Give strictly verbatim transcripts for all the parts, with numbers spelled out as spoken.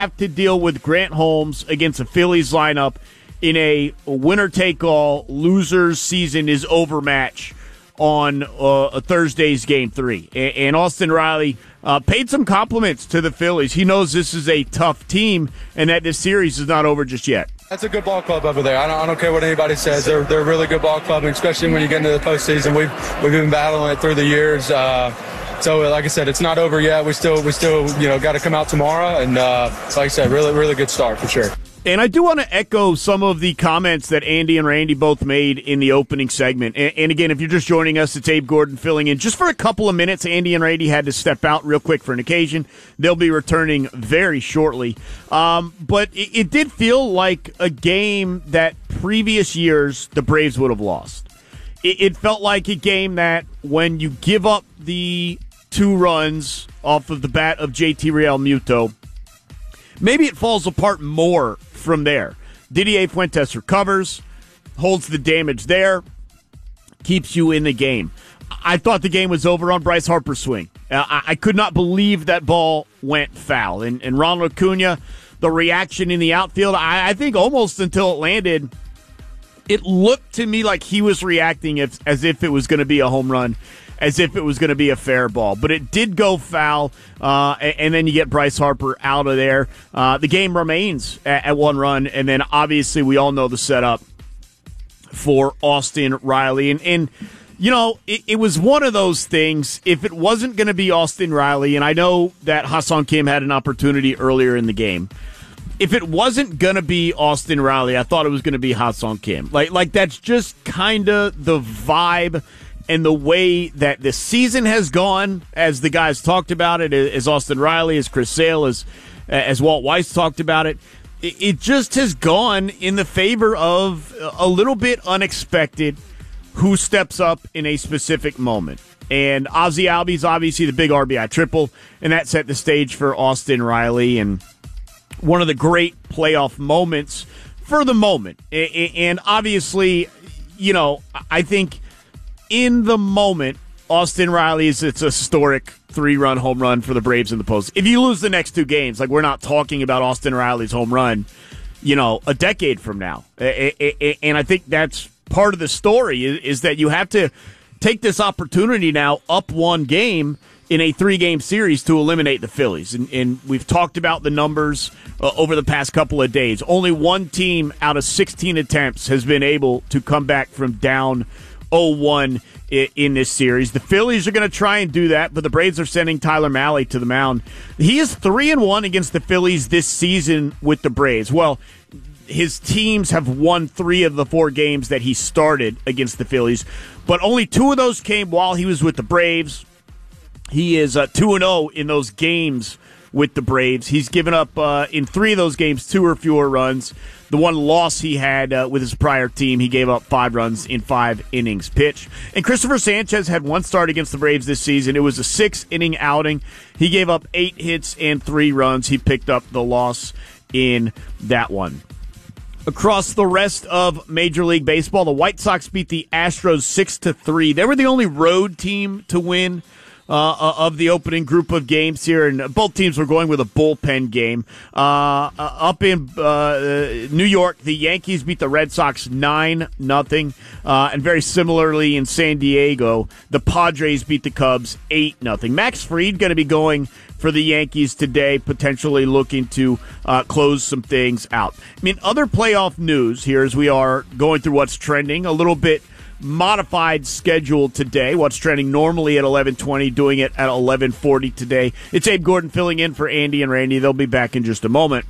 have to deal with Grant Holmes against a Phillies lineup in a winner-take-all, losers season is over match on uh, a Thursday's Game three. And, and Austin Riley uh, paid some compliments to the Phillies. He knows this is a tough team and that this series is not over just yet. That's a good ball club over there. I don't, I don't care what anybody says. They're they're a really good ball club, and especially when you get into the postseason. We've we've been battling it through the years. Uh, so, like I said, it's not over yet. We still we still you know got to come out tomorrow, and uh, like I said, really really good start for sure. And I do want to echo some of the comments that Andy and Randy both made in the opening segment. And, and again, if you're just joining us, it's Abe Gordon filling in just for a couple of minutes. Andy and Randy had to step out real quick for an occasion. They'll be returning very shortly. Um, but it, it did feel like a game that previous years the Braves would have lost. It, it felt like a game that when you give up the two runs off of the bat of J T Realmuto, maybe it falls apart more from there. Didier Fuentes recovers, holds the damage there, keeps you in the game. I thought the game was over on Bryce Harper's swing. Uh, I, I could not believe that ball went foul. And, and Ronald Acuna, the reaction in the outfield, I, I think almost until it landed, it looked to me like he was reacting as, as if it was going to be a home run, as if it was going to be a fair ball. But it did go foul, uh, and, and then you get Bryce Harper out of there. Uh, the game remains at, at one run, and then obviously we all know the setup for Austin Riley. And, and you know, it, it was one of those things, if it wasn't going to be Austin Riley, and I know that Ha-Seong Kim had an opportunity earlier in the game, if it wasn't going to be Austin Riley, I thought it was going to be Ha-Seong Kim. Like, like that's just kind of the vibe and the way that the season has gone, as the guys talked about it, as Austin Riley, as Chris Sale, as, as Walt Weiss talked about it, it just has gone in the favor of a little bit unexpected who steps up in a specific moment. And Ozzie Albies, obviously the big R B I triple, and that set the stage for Austin Riley, and one of the great playoff moments for the moment. And obviously, you know, I think in the moment, Austin Riley's, it's a historic three-run home run for the Braves in the post. If you lose the next two games, like we're not talking about Austin Riley's home run, you know, a decade from now. And I think that's part of the story is that you have to take this opportunity now up one game in a three-game series to eliminate the Phillies. And, and we've talked about the numbers uh, over the past couple of days. Only one team out of sixteen attempts has been able to come back from down oh one in this series. The Phillies are going to try and do that, but the Braves are sending Tyler Mahle to the mound. He is three and one against the Phillies this season with the Braves. Well, his teams have won three of the four games that he started against the Phillies, but only two of those came while he was with the Braves. He is uh, two and oh in those games with the Braves. He's given up uh, in three of those games two or fewer runs. The one loss he had uh, with his prior team, he gave up five runs in five innings pitched. And Christopher Sanchez had one start against the Braves this season. It was a six-inning outing. He gave up eight hits and three runs. He picked up the loss in that one. Across the rest of Major League Baseball, the White Sox beat the Astros six to three. They were the only road team to win Uh, of the opening group of games here, and both teams were going with a bullpen game. Uh, up in uh, New York, the Yankees beat the Red Sox nine nothing, uh, and very similarly in San Diego, the Padres beat the Cubs eight nothing. Max Fried going to be going for the Yankees today, potentially looking to uh, close some things out. I mean, other playoff news here as we are going through what's trending, a little bit modified schedule today. What's trending normally at eleven twenty, doing it at eleven forty today. It's Abe Gordon filling in for Andy and Randy. They'll be back in just a moment.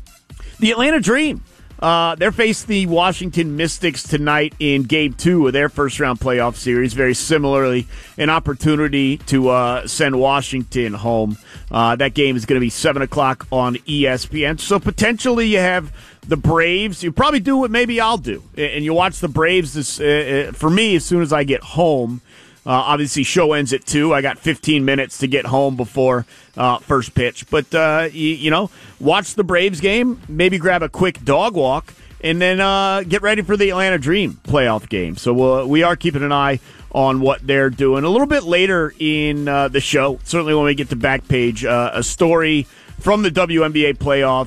The Atlanta Dream, uh, they're facing the Washington Mystics tonight in Game two of their first-round playoff series. Very similarly, an opportunity to uh, send Washington home. Uh, that game is going to be seven o'clock on E S P N. So potentially you have the Braves. You probably do what maybe I'll do, and you watch the Braves. This, uh, for me, as soon as I get home, uh, obviously show ends at two. I got fifteen minutes to get home before uh, first pitch. But uh, you, you know, watch the Braves game. Maybe grab a quick dog walk, and then uh, get ready for the Atlanta Dream playoff game. So we'll, we are keeping an eye on what they're doing. A little bit later in uh, the show, certainly when we get to Backpage, uh, a story from the W N B A playoffs.